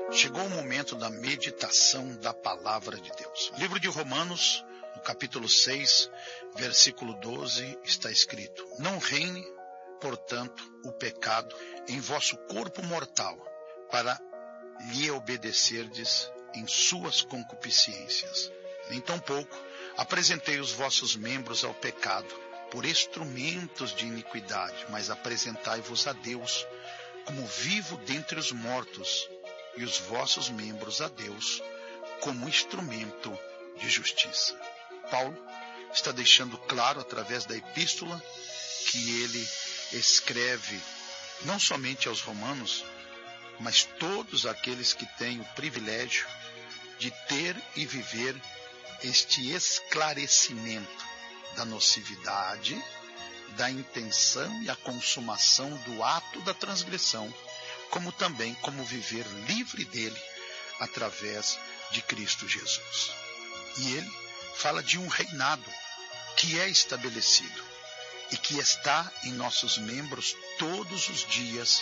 Chegou o momento da meditação da palavra de Deus. Livro de Romanos, no capítulo 6, versículo 12, está escrito: Não reine, portanto, o pecado em vosso corpo mortal, para lhe obedecerdes em suas concupiscências. Nem tampouco apresentei os vossos membros ao pecado, por instrumentos de iniquidade, mas apresentai-vos a Deus, como vivo dentre os mortos, e os vossos membros a Deus, como instrumento de justiça. Paulo está deixando claro, através da epístola, que ele escreve não somente aos romanos, mas todos aqueles que têm o privilégio de ter e viver este esclarecimento da nocividade, da intenção e a consumação do ato da transgressão, como também como viver livre dele através de Cristo Jesus. E ele fala de um reinado que é estabelecido e que está em nossos membros todos os dias,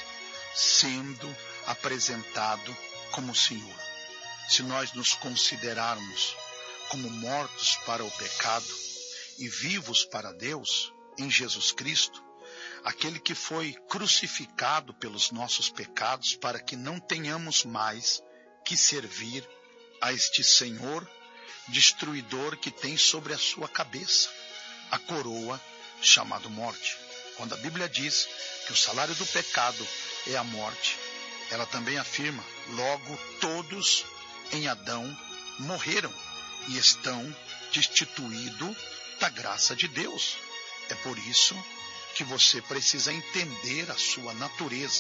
sendo apresentado como Senhor. Se nós nos considerarmos como mortos para o pecado e vivos para Deus, em Jesus Cristo, aquele que foi crucificado pelos nossos pecados, para que não tenhamos mais que servir a este Senhor destruidor que tem sobre a sua cabeça a coroa chamada morte. Quando a Bíblia diz que o salário do pecado é a morte, ela também afirma: logo todos em Adão morreram e estão destituídos da graça de Deus. É por isso que você precisa entender a sua natureza.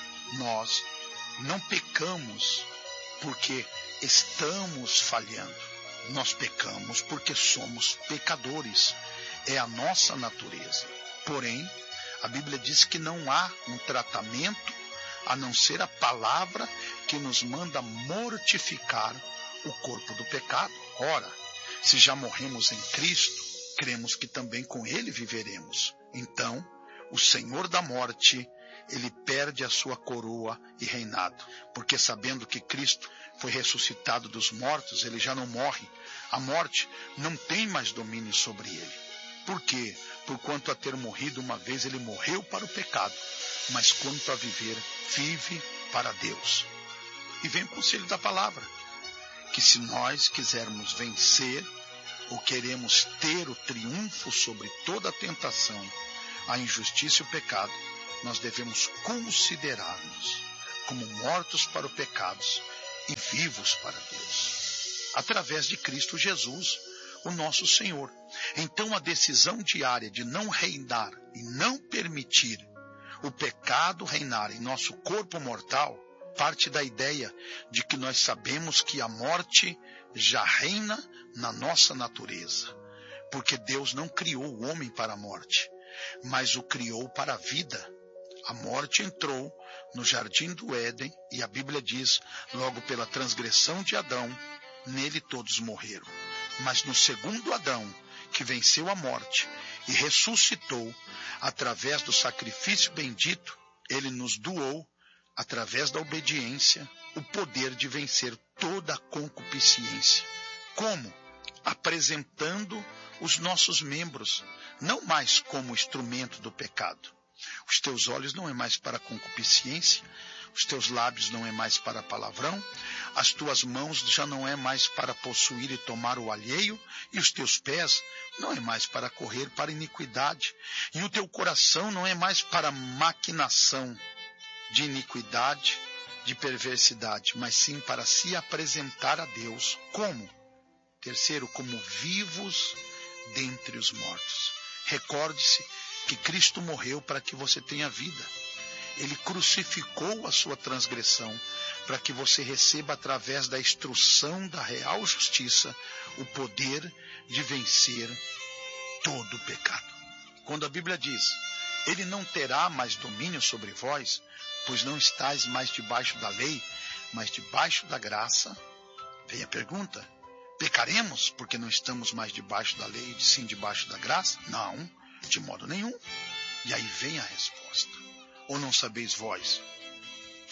Nós não pecamos porque estamos falhando. Nós pecamos porque somos pecadores. É a nossa natureza. Porém, a Bíblia diz que não há um tratamento a não ser a palavra que nos manda mortificar o corpo do pecado. Ora, se já morremos em Cristo, cremos que também com ele viveremos. Então, o Senhor da morte, ele perde a sua coroa e reinado, porque sabendo que Cristo foi ressuscitado dos mortos, ele já não morre. A morte não tem mais domínio sobre ele. Por quê? Porquanto a ter morrido uma vez, ele morreu para o pecado, mas quanto a viver, vive para Deus. E vem o conselho da palavra, que se nós quisermos vencer, ou queremos ter o triunfo sobre toda a tentação, a injustiça e o pecado, nós devemos considerar-nos como mortos para os pecados e vivos para Deus, através de Cristo Jesus, o nosso Senhor. Então a decisão diária de não reinar e não permitir o pecado reinar em nosso corpo mortal parte da ideia de que nós sabemos que a morte já reina na nossa natureza, porque Deus não criou o homem para a morte, mas o criou para a vida. A morte entrou no jardim do Éden e a Bíblia diz, logo pela transgressão de Adão, nele todos morreram. Mas no segundo Adão, que venceu a morte e ressuscitou através do sacrifício bendito, ele nos doou, através da obediência, o poder de vencer toda a concupiscência. Como? Apresentando os nossos membros, não mais como instrumento do pecado. Os teus olhos não é mais para a concupiscência, os teus lábios não é mais para palavrão, as tuas mãos já não é mais para possuir e tomar o alheio, e os teus pés não é mais para correr para iniquidade, e o teu coração não é mais para maquinação de iniquidade, de perversidade, mas sim para se apresentar a Deus como? Terceiro, como vivos dentre os mortos. Recorde-se que Cristo morreu para que você tenha vida. Ele crucificou a sua transgressão para que você receba, através da instrução da real justiça, o poder de vencer todo o pecado. Quando a Bíblia diz, ele não terá mais domínio sobre vós, pois não estáis mais debaixo da lei, mas debaixo da graça, vem a pergunta, pecaremos porque não estamos mais debaixo da lei, sim debaixo da graça? Não, de modo nenhum. E aí vem a resposta. Ou não sabeis vós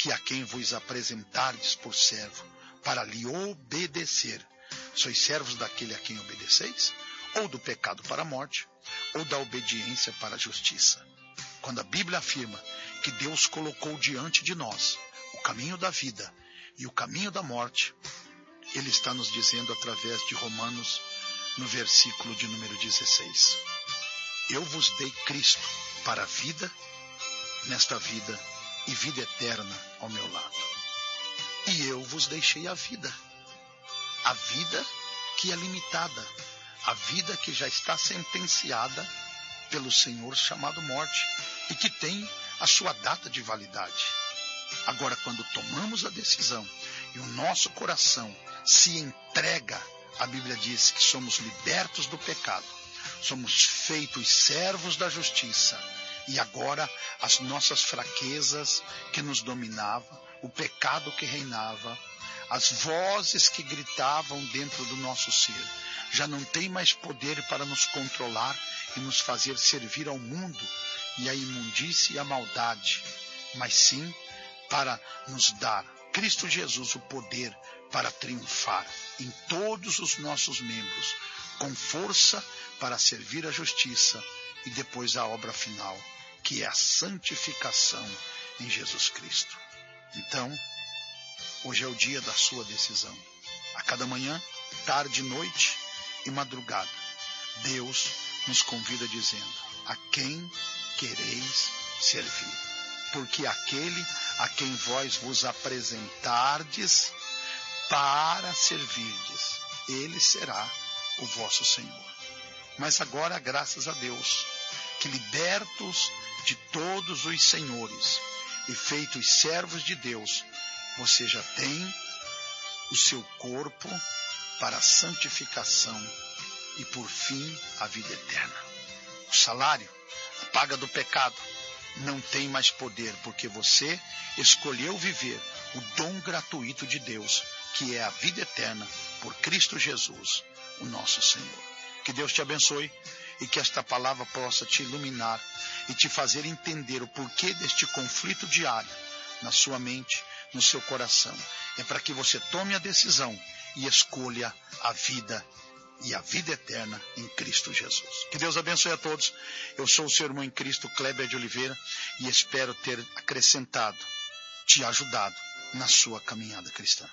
porque a quem vos apresentardes por servo, para lhe obedecer, sois servos daquele a quem obedeceis? Ou do pecado para a morte, ou da obediência para a justiça? Quando a Bíblia afirma que Deus colocou diante de nós o caminho da vida e o caminho da morte, Ele está nos dizendo através de Romanos, no versículo de número 16. Eu vos dei Cristo para a vida, nesta vida, e vida eterna ao meu lado. E eu vos deixei a vida que é limitada, a vida que já está sentenciada pelo Senhor chamado morte e que tem a sua data de validade. Agora, quando tomamos a decisão e o nosso coração se entrega, a Bíblia diz que somos libertos do pecado, somos feitos servos da justiça, e agora as nossas fraquezas que nos dominavam, o pecado que reinava, as vozes que gritavam dentro do nosso ser, já não tem mais poder para nos controlar e nos fazer servir ao mundo e à imundície e à maldade, mas sim para nos dar, Cristo Jesus, o poder para triunfar em todos os nossos membros, com força para servir a justiça e depois a obra final, que é a santificação em Jesus Cristo. Então, hoje é o dia da sua decisão. A cada manhã, tarde, noite e madrugada, Deus nos convida dizendo: a quem quereis servir? Porque aquele a quem vos apresentardes para servirdes, ele será o vosso Senhor. Mas agora, graças a Deus, que libertos de todos os senhores e feitos servos de Deus, você já tem o seu corpo para a santificação e, por fim, a vida eterna. O salário, a paga do pecado, não tem mais poder, porque você escolheu viver o dom gratuito de Deus, que é a vida eterna, por Cristo Jesus, o nosso Senhor. Que Deus te abençoe e que esta palavra possa te iluminar e te fazer entender o porquê deste conflito diário na sua mente, no seu coração. É para que você tome a decisão e escolha a vida e a vida eterna em Cristo Jesus. Que Deus abençoe a todos. Eu sou o seu irmão em Cristo, Kleber de Oliveira, e espero ter acrescentado, te ajudado na sua caminhada cristã.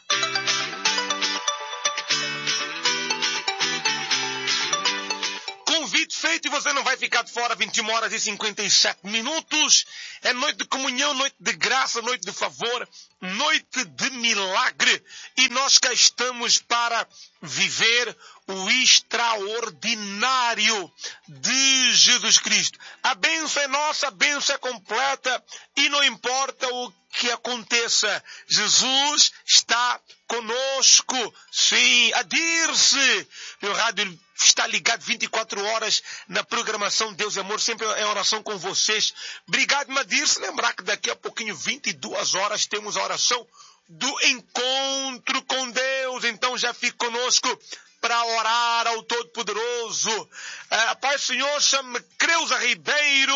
Convite feito e você não vai ficar de fora. 21h57. É noite de comunhão, noite de graça, noite de favor, noite de milagre. E nós cá estamos para viver o extraordinário de Jesus Cristo. A bênção é nossa, a bênção é completa e não importa o que aconteça, Jesus está conosco. Sim, adire-se. Meu rádio está ligado 24 horas na programação Deus e Amor, sempre é oração com vocês. Obrigado, adire-se. Lembrar que daqui a pouquinho, 22 horas, temos a oração do encontro com Deus. Então já fique conosco para orar ao Todo-Poderoso. A paz do Senhor, chama Creuza Ribeiro,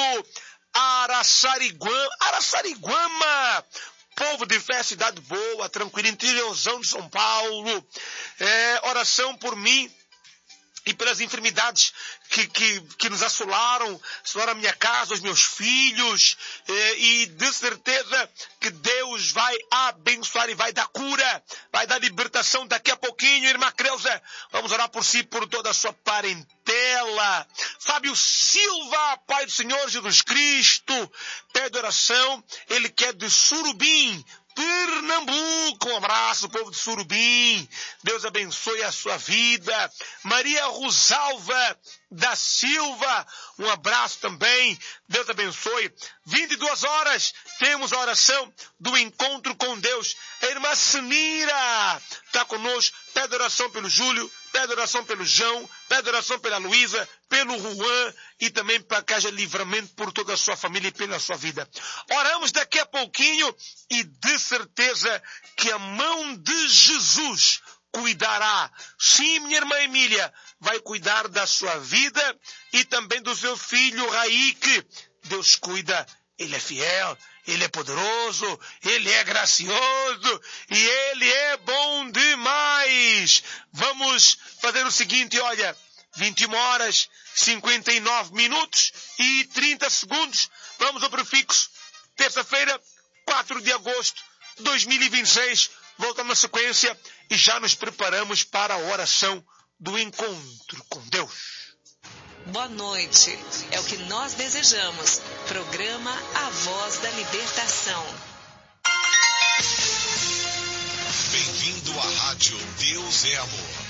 Araçariguama, povo de fé, cidade boa, tranquila, interiorzão de São Paulo. Oração por mim e pelas enfermidades que nos assolaram a minha casa, os meus filhos, e de certeza que Deus vai abençoar e vai dar cura, vai dar libertação daqui a pouquinho. Irmã Creuza, vamos orar por si, por toda a sua parentela. Fábio Silva, Pai do Senhor Jesus Cristo, pede oração, ele que é de Surubim, Pernambuco. Um abraço, povo de Surubim. Deus abençoe a sua vida. Maria Rosalva da Silva, um abraço também. Deus abençoe. 22 horas, temos a oração do encontro com Deus. A irmã Senira está conosco. Pede oração pelo Júlio, pede oração pelo João, pede oração pela Luísa, pelo Juan e também para que haja livramento por toda a sua família e pela sua vida. Oramos daqui a pouquinho e de certeza que a mão de Jesus cuidará. Sim, minha irmã Emília, vai cuidar da sua vida e também do seu filho Raíque. Deus cuida, Ele é fiel Ele é poderoso, Ele é gracioso e Ele é bom demais. Vamos fazer o seguinte, olha, 21 horas, 59 minutos e 30 segundos. Vamos ao prefixo. Terça-feira, 4 de agosto de 2026. Voltamos na sequência e já nos preparamos para a oração do encontro com Deus. Boa noite. É o que nós desejamos. Programa A Voz da Libertação. Bem-vindo à Rádio Deus é Amor.